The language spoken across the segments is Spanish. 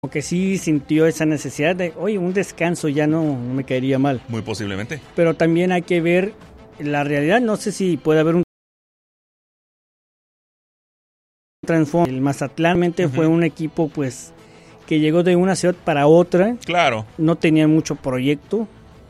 que sí sintió esa necesidad de, oye, un descanso ya no me caería mal. Muy posiblemente. Pero también hay que ver la realidad, no sé si puede haber un transformo. El Mazatlán fue un equipo pues que llegó de una ciudad para otra. Claro. No tenía mucho proyecto.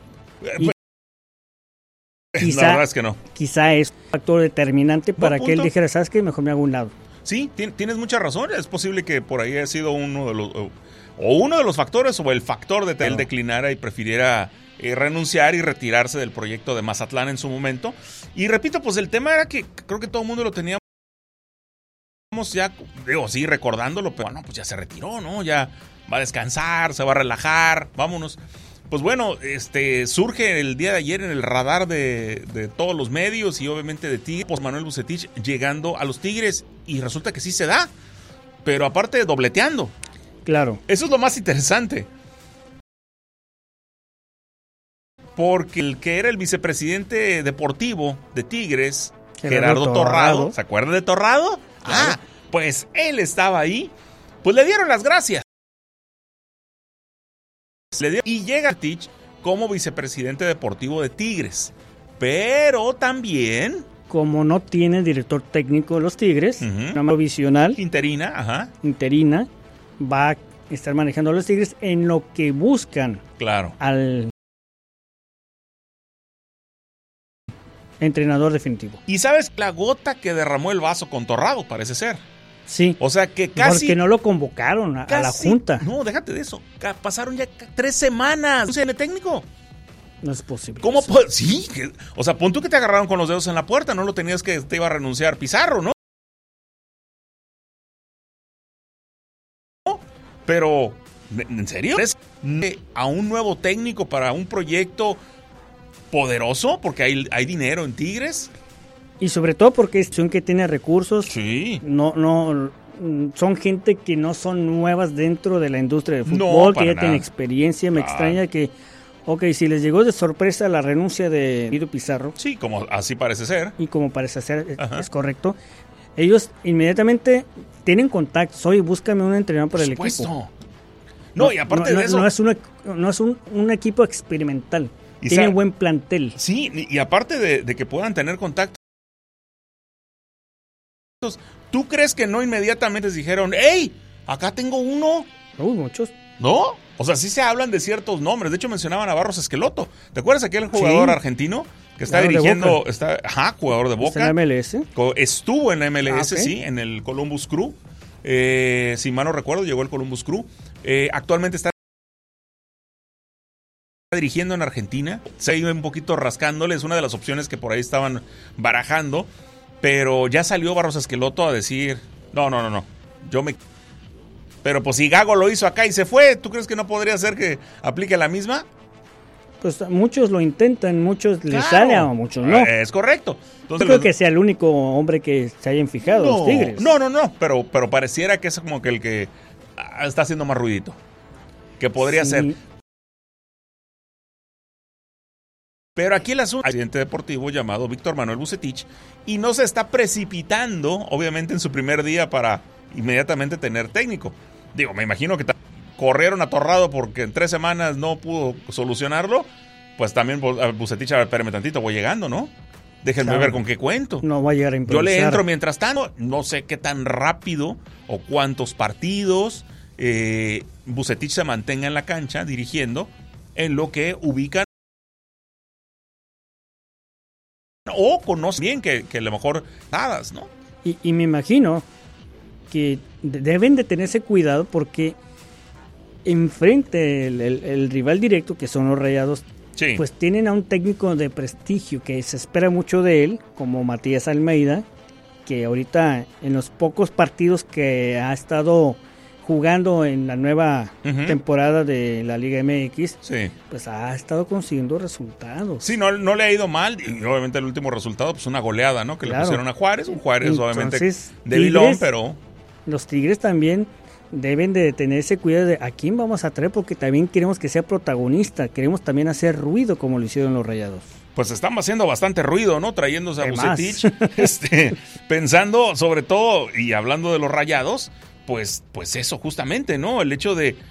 La verdad es que no. Quizá es un factor determinante para que él dijera, ¿sabes qué? Mejor me hago un lado. Sí, tienes mucha razón. Es posible que por ahí haya sido uno de los factores o el factor de que él declinara y prefiriera renunciar y retirarse del proyecto de Mazatlán en su momento. Y repito, pues el tema era que creo que todo el mundo lo teníamos ya, sí, recordándolo, pero bueno, pues ya se retiró, ¿no? Ya va a descansar, se va a relajar, vámonos. Pues bueno, surge el día de ayer en el radar de todos los medios y obviamente de Tigres, pues Manuel Vucetich llegando a los Tigres y resulta que sí se da, pero aparte dobleteando. Claro. Eso es lo más interesante. Porque el que era el vicepresidente deportivo de Tigres, Gerardo Torrado, ¿se acuerdan de Torrado? Claro. Pues él estaba ahí, pues le dieron las gracias. Y llega Tich como vicepresidente deportivo de Tigres, pero también, como no tiene director técnico de los Tigres, una provisional interina, va a estar manejando a los Tigres en lo que buscan, claro, al entrenador definitivo. Y sabes la gota que derramó el vaso con Torrado, parece ser. Sí. O sea que casi... Porque no lo convocaron a la junta. No, déjate de eso. Pasaron ya 3 semanas. ¿No sé, técnico? No es posible. ¿Cómo? Sí. O sea, pon tú que te agarraron con los dedos en la puerta. No lo tenías que te iba a renunciar Pizarro, ¿no? Pero, ¿en serio? ¿Es a un nuevo técnico para un proyecto poderoso? Porque hay dinero en Tigres. Y sobre todo porque es un que tiene recursos. Sí. No, son gente que no son nuevas dentro de la industria del fútbol, que ya tienen experiencia. Me extraña que, si les llegó de sorpresa la renuncia de Guido Pizarro. Sí, como así parece ser. Y como parece ser, es correcto. Ellos inmediatamente tienen contactos. Oye, búscame un entrenador para el equipo. No, y aparte de eso. No es un equipo experimental. Tiene buen plantel. Sí, y aparte de que puedan tener contacto. ¿Tú crees que no inmediatamente les dijeron, hey, acá tengo uno? Muchos. ¿No? O sea, sí se hablan de ciertos nombres. De hecho, mencionaban a Barros Esqueloto. ¿Te acuerdas aquel jugador argentino que está dirigiendo? Jugador de Boca. ¿Está en la MLS? Estuvo en la MLS, sí, en el Columbus Crew. Si mal no recuerdo, llegó el Columbus Crew. Actualmente está dirigiendo en Argentina. Se ha ido un poquito rascándole. Es una de las opciones que por ahí estaban barajando. Pero ya salió Barros Esqueloto a decir, no. Pero pues si Gago lo hizo acá y se fue, ¿tú crees que no podría ser que aplique la misma? Pues muchos lo intentan, muchos les sale, a muchos no. Es correcto. Entonces, creo que sea el único hombre que se hayan fijado los Tigres. No, pero pareciera que es como que el que está haciendo más ruidito. Que podría ser. Pero aquí el asunto es un presidente deportivo llamado Víctor Manuel Vucetich y no se está precipitando, obviamente, en su primer día para inmediatamente tener técnico. Digo, me imagino que corrieron a Torrado porque en 3 semanas no pudo solucionarlo. Pues también Vucetich, a ver, espérame tantito, voy llegando, ¿no? Déjenme ver con qué cuento. No va a llegar a improvisar. Yo le entro mientras tanto, no sé qué tan rápido o cuántos partidos Vucetich se mantenga en la cancha dirigiendo en lo que ubican o conoce bien que a lo mejor nada, ¿no? Y me imagino que deben de tenerse cuidado porque enfrente el rival directo, que son los Rayados, pues tienen a un técnico de prestigio que se espera mucho de él, como Matías Almeida, que ahorita en los pocos partidos que ha estado jugando en la nueva temporada de la Liga MX, pues ha estado consiguiendo resultados. Sí, no le ha ido mal, y obviamente el último resultado, pues una goleada, ¿no? Que le pusieron a Juárez, un Juárez obviamente de vilón, pero... Los Tigres también deben de tener ese cuidado de a quién vamos a traer, porque también queremos que sea protagonista, queremos también hacer ruido como lo hicieron los Rayados. Pues están haciendo bastante ruido, ¿no? Trayéndose a Vucetich, pensando sobre todo, y hablando de los Rayados, pues eso justamente, ¿no? El hecho de